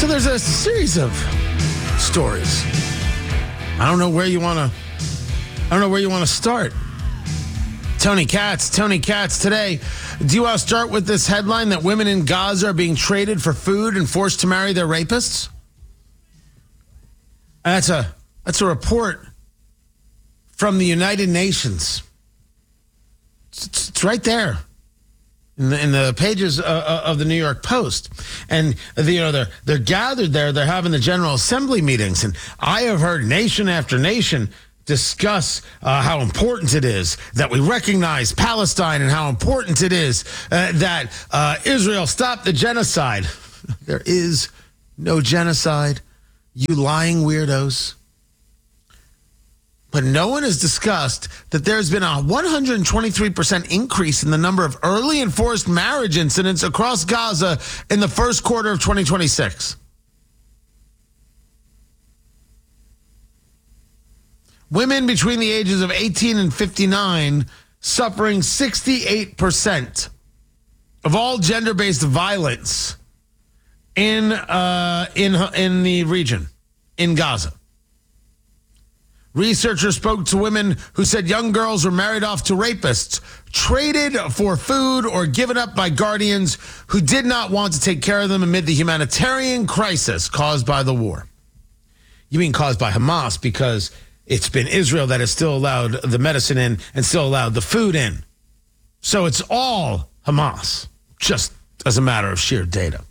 there's a series of stories. I don't know where you want to start. Tony Katz today. Do you want to start with this headline that women in Gaza are being traded for food and forced to marry their rapists? That's a report from the United Nations. It's right there in the pages of the New York Post. And they're gathered there. They're having the General Assembly meetings. And I have heard nation after nation discuss how important it is that we recognize Palestine and how important it is that Israel stop the genocide. There is no genocide, you lying weirdos. But no one has discussed that there's been a 123% increase in the number of early and forced marriage incidents across Gaza in the first quarter of 2026. Women between the ages of 18 and 59 suffering 68% of all gender-based violence in the region, in Gaza. Researchers spoke to women who said young girls were married off to rapists, traded for food, or given up by guardians who did not want to take care of them amid the humanitarian crisis caused by the war. You mean caused by Hamas, because it's been Israel that has still allowed the medicine in and still allowed the food in. So it's all Hamas, just as a matter of sheer data.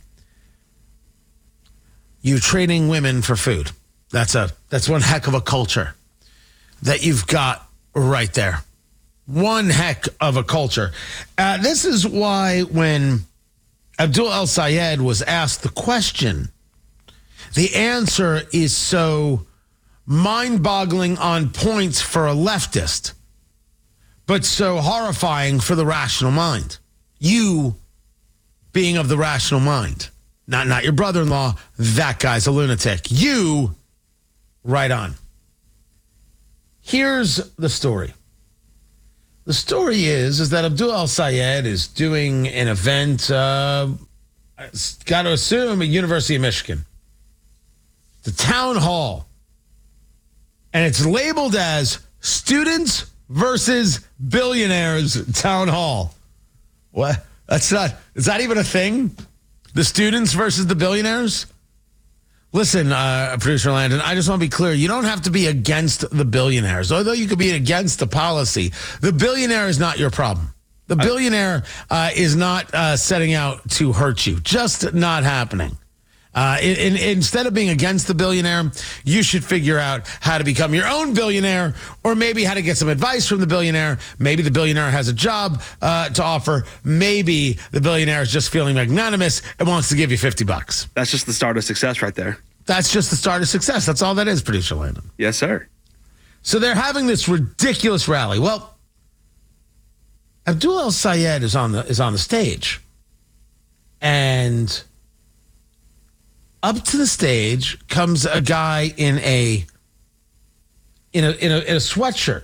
You trading women for food. That's one heck of a culture that you've got right there. One heck of a culture. This is why when Abdul El-Sayed was asked the question, the answer is so mind-boggling on points for a leftist, but so horrifying for the rational mind. You being of the rational mind. Not your brother-in-law. That guy's a lunatic. You, right on. Here's the story. The story is that Abdul El-Sayed is doing an event, got to assume, at University of Michigan. The town hall. And it's labeled as Students versus Billionaires Town Hall. What? Is that even a thing? The students versus the billionaires? Listen, Producer Landon, I just want to be clear. You don't have to be against the billionaires. Although you could be against the policy, the billionaire is not your problem. The billionaire is not setting out to hurt you. Just not happening. Instead of being against the billionaire, you should figure out how to become your own billionaire, or maybe how to get some advice from the billionaire. Maybe the billionaire has a job to offer. Maybe the billionaire is just feeling magnanimous and wants to give you $50. That's just the start of success right there. That's just the start of success. That's all that is, Producer Landon. Yes, sir. So they're having this ridiculous rally. Well, Abdul El-Sayed is on the stage, and up to the stage comes a guy in a sweatshirt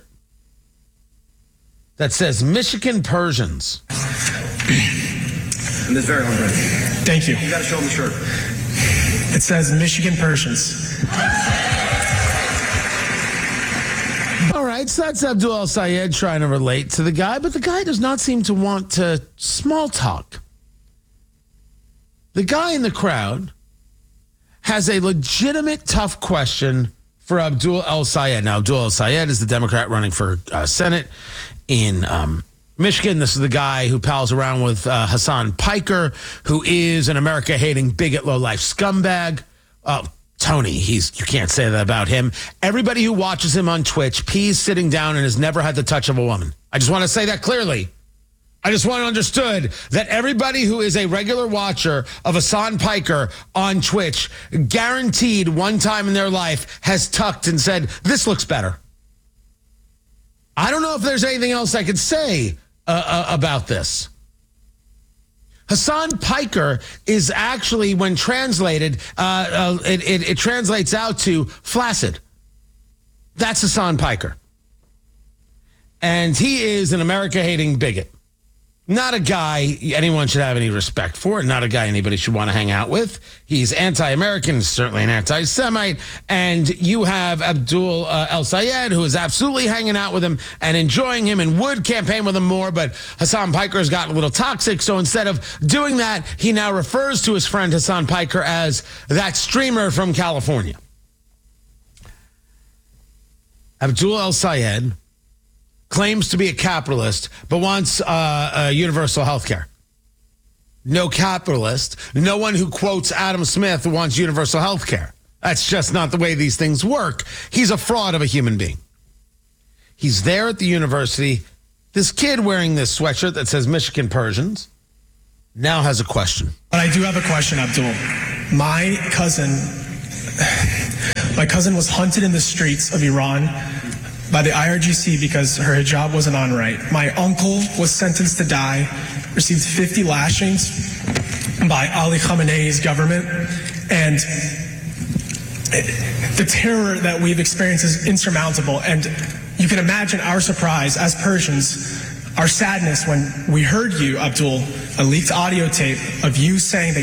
that says Michigan Persians. And this very on brand. Thank you. You got to show them the shirt. It says Michigan Persians. All right, so that's Abdul El-Sayed trying to relate to the guy, but the guy does not seem to want to small talk. The guy in the crowd has a legitimate tough question for Abdul El-Sayed. Now, Abdul El-Sayed is the Democrat running for Senate in Michigan. This is the guy who pals around with Hassan Piker, who is an America-hating, bigot, low-life scumbag. Tony, you can't say that about him. Everybody who watches him on Twitch pees sitting down and has never had the touch of a woman. I just want to say that clearly. I just want it understood that everybody who is a regular watcher of Hassan Piker on Twitch, guaranteed one time in their life, has tucked and said, this looks better. I don't know if there's anything else I could say about this. Hassan Piker is actually, when translated, it translates out to flaccid. That's Hassan Piker. And he is an America-hating bigot. Not a guy anyone should have any respect for, not a guy anybody should want to hang out with. He's anti-American, certainly an anti-Semite. And you have Abdul El-Sayed, who is absolutely hanging out with him and enjoying him and would campaign with him more. But Hassan Piker has gotten a little toxic. So instead of doing that, he now refers to his friend Hassan Piker as that streamer from California. Abdul El-Sayed claims to be a capitalist, but wants universal health care. No capitalist, no one who quotes Adam Smith wants universal health care. That's just not the way these things work. He's a fraud of a human being. He's there at the university. This kid wearing this sweatshirt that says Michigan Persians now has a question. But I do have a question, Abdul. My cousin was hunted in the streets of Iran by the IRGC because her hijab wasn't on right. My uncle was sentenced to die, received 50 lashings by Ali Khamenei's government, and the terror that we've experienced is insurmountable. And you can imagine our surprise as Persians, our sadness when we heard you, Abdul, a leaked audio tape of you saying that